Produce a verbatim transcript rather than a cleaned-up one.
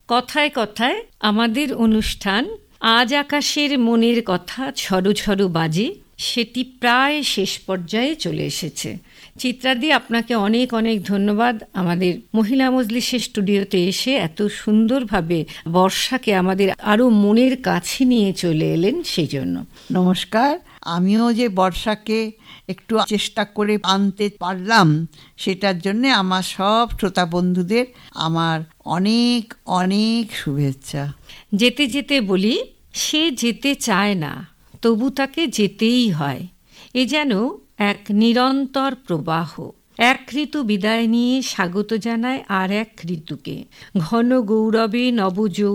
কথায় কথায় আমাদের অনুষ্ঠান আজ আকাশের মনের কথা ঝড়ো ঝড়ো বাজে সেটি প্রায় শেষ পর্যায়ে চলে এসেছে। চিত্রাদি, আপনাকে অনেক অনেক ধন্যবাদ আমাদের মহিলা মজলিসের স্টুডিওতে এসে এত সুন্দরভাবে বর্ষাকে আমাদের আরও মনের কাছে নিয়ে চলে এলেন সেই জন্য। নমস্কার। আমিও যে বর্ষাকে একটু চেষ্টা করে আনতে পারলাম সেটার জন্য আমার সব শ্রোতা বন্ধুদের আমার অনেক অনেক শুভেচ্ছা। যেতে যেতে বলি, সে যেতে চায় না তবু তাকে যেতেই হয়। এ যেন এক নিরন্তর প্রবাহ। এক ঋতু বিদায় নিয়ে স্বাগত জানায় আর এক ঋতুকে। ঘন গৌরবে নবযৌ